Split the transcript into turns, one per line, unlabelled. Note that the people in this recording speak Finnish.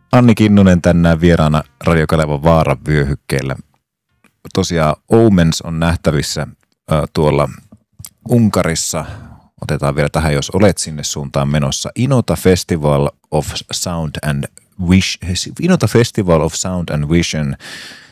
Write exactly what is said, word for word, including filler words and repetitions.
Anni Kinnunen tänään vieraana Radiokalevan Vaaran vyöhykkeellä. Tosiaan Omens on nähtävissä äh, tuolla Unkarissa. Otetaan vielä tähän, jos olet sinne suuntaan menossa. Inota Festival of Sound and Wish, Inota Festival of Sound and Vision